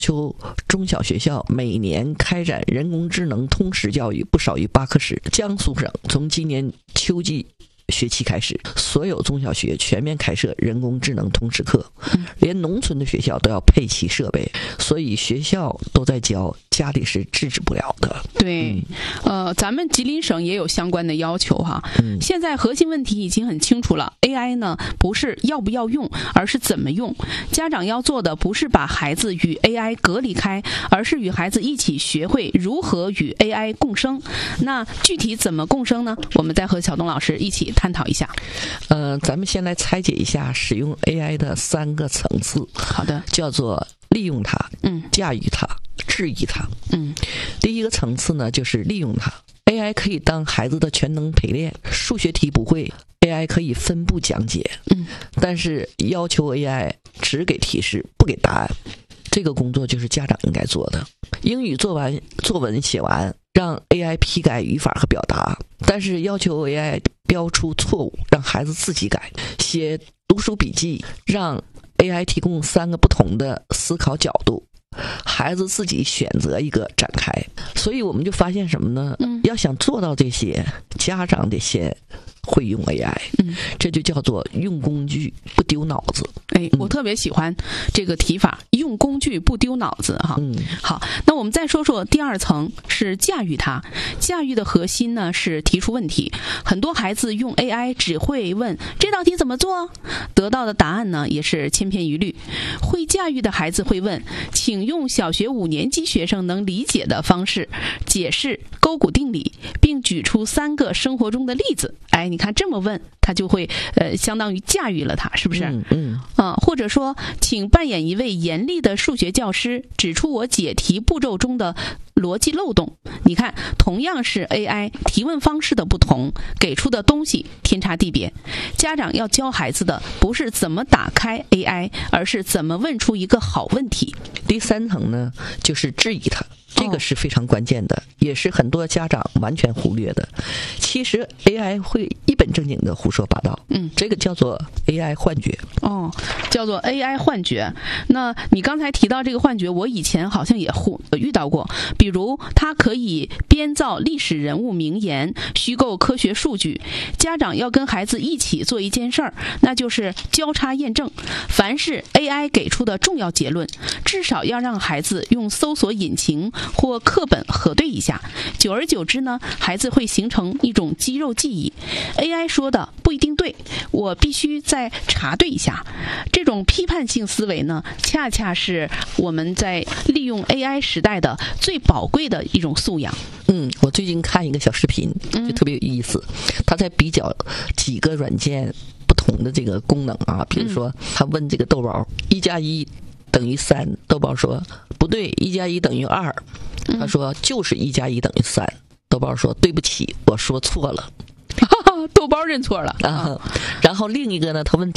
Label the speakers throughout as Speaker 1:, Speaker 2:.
Speaker 1: 求中小学校每年开展人工智能通识教育不少于8科室。江苏省从今年秋季学期开始，所有中小学全面开设人工智能通识课，连农村的学校都要配齐设备，所以学校都在教，家里是制止不了的。
Speaker 2: 对，咱们吉林省也有相关的要求哈。现在核心问题已经很清楚了 ，AI 呢不是要不要用，而是怎么用。家长要做的不是把孩子与 AI 隔离开，而是与孩子一起学会如何与 AI 共生。那具体怎么共生呢？我们再和小东老师一起探讨一下。
Speaker 1: 咱们先来拆解一下使用 AI 的3个层次。
Speaker 2: 好的，
Speaker 1: 叫做利用它，驾驭它，质疑它。第一个层次呢，就是利用它。AI 可以当孩子的全能陪练，数学题不会 ，AI 可以分步讲解。但是要求 AI 只给提示，不给答案，这个工作就是家长应该做的。英语作文写完，让 AI 批改语法和表达，但是要求 AI 标出错误，让孩子自己改。写读书笔记，让 AI 提供3个不同的思考角度，孩子自己选择一个展开。所以我们就发现什么呢？要想做到这些，家长得先会用 AI，这就叫做用工具不丢脑子。
Speaker 2: 我特别喜欢这个提法，用工具不丢脑子哈。好，那我们再说说第2层，是驾驭它。驾驭的核心呢是提出问题。很多孩子用 AI 只会问这道题怎么做，得到的答案呢也是千篇一律。会驾驭的孩子会问，请用小学5年级学生能理解的方式解释勾股定理，并举出3个生活中的例子。你看这么问，他就会相当于驾驭了它，是不是？或者说，请扮演一位严厉的数学教师，指出我解题步骤中的逻辑漏洞。你看，同样是 AI， 提问方式的不同，给出的东西天差地别。家长要教孩子的不是怎么打开 AI， 而是怎么问出一个好问题。
Speaker 1: 第3层呢，就是质疑它。这个是非常关键的，也是很多家长完全忽略的。其实 AI 会一本正经的胡说八道，这个叫做 AI 幻觉。
Speaker 2: 叫做 AI 幻觉。那你刚才提到这个幻觉，我以前好像也遇到过。比如，它可以编造历史人物名言，虚构科学数据。家长要跟孩子一起做一件事儿，那就是交叉验证。凡是 AI 给出的重要结论，至少要让孩子用搜索引擎或课本核对一下。久而久之呢，孩子会形成一种肌肉记忆。AI 说的不一定对，我必须再查对一下。这种批判性思维呢，恰恰是我们在利用 AI 时代的最宝贵的一种素养。
Speaker 1: 我最近看一个小视频，就特别有意思。他在比较几个软件不同的这个功能啊，比如说他问这个豆包1+1等于3，豆包说不对，1+1等于2。他说就是1+1等于3。豆包说对不起，我说错了。
Speaker 2: 豆包认错了
Speaker 1: 然后另一个呢，他问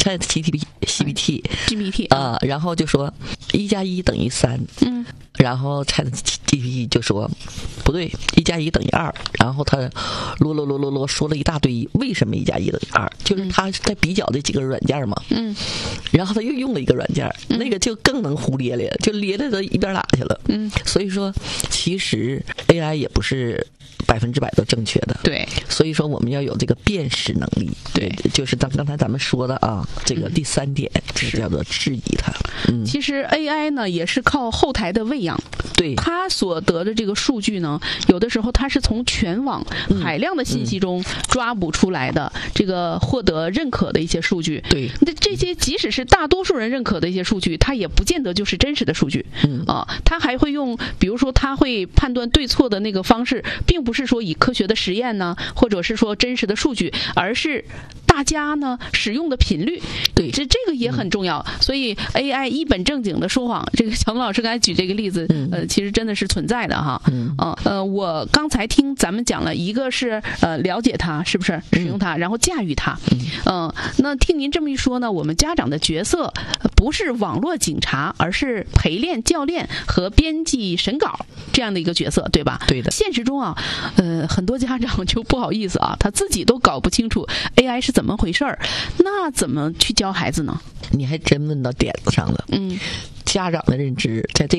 Speaker 1: ChatGPT 然后就说1+1等于3。然后 ChatGPT 就说不对，1+1等于2。然后他啰说了一大堆为什么1+1等于2，就是他在比较这几个软件嘛。然后他又用了一个软件，那个就更能胡咧咧，就咧咧到一边拉去了。所以说其实 AI 也不是100%都正确的。
Speaker 2: 对，
Speaker 1: 所以说我们要有这个辨识能力。对，就是刚才咱们说的啊，这个第3点，这叫做质疑它。
Speaker 2: 其实 AI 呢也是靠后台的喂养。
Speaker 1: 对，
Speaker 2: 它所得的这个数据呢，有的时候它是从全网海量的信息中抓捕出来的，这个获得认可的一些数据。
Speaker 1: 对，
Speaker 2: 那这些即使是大多数人认可的一些数据，它也不见得就是真实的数据。它还会用，比如说它会判断对错的那个方式，并不是说以科学的实验呢，或者是说真实的数据，而是大家呢使用的频率。
Speaker 1: 对，
Speaker 2: 这个也很重要。所以 AI 一本正经的说谎，这个小东老师刚才举这个例子，其实真的是存在的哈。我刚才听咱们讲了，一个是了解它，是不是使用它，然后驾驭它。那听您这么一说呢，我们家长的角色不是网络警察，而是陪练教练和编辑审稿这样的一个角色，对吧？
Speaker 1: 对的。
Speaker 2: 现实中啊，很多家长就不好意思啊，他自己都搞不清楚 AI 是怎么回事儿，那怎么去教孩子呢？
Speaker 1: 你还真问到点子上了。 家长的认知在这